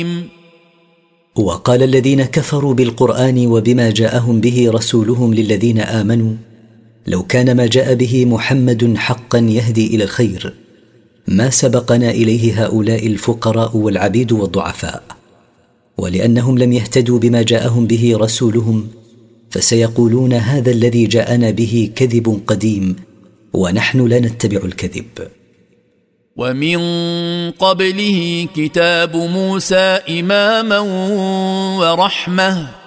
وقال الذين كفروا بالقرآن وبما جاءهم به رسولهم للذين آمنوا لو كان ما جاء به محمد حقا يهدي إلى الخير ما سبقنا إليه هؤلاء الفقراء والعبيد والضعفاء. ولأنهم لم يهتدوا بما جاءهم به رسولهم فسيقولون هذا الذي جاءنا به كذب قديم ونحن لا نتبع الكذب. ومن قبله كتاب موسى إماما ورحمة